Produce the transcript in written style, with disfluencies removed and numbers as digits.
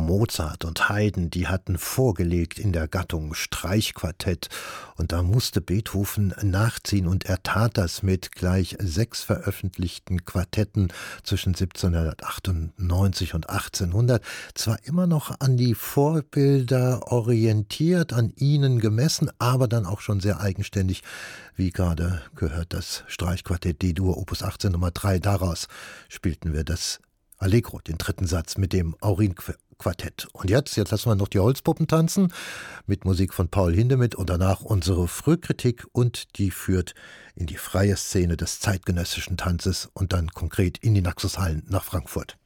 Mozart und Haydn, die hatten vorgelegt in der Gattung Streichquartett. Und da musste Beethoven nachziehen und er tat das mit gleich 6 veröffentlichten Quartetten zwischen 1798 und 1800. Zwar immer noch an die Vorbilder orientiert, an ihnen gemessen, aber dann auch schon sehr eigenständig, wie gerade gehört das Streichquartett D-Dur Opus 18 Nummer 3. Daraus spielten wir das Allegro, den 3. Satz mit dem Aurin-Quartett. Und jetzt lassen wir noch die Holzpuppen tanzen mit Musik von Paul Hindemith und danach unsere Frühkritik und die führt in die freie Szene des zeitgenössischen Tanzes und dann konkret in die Naxos-Hallen nach Frankfurt.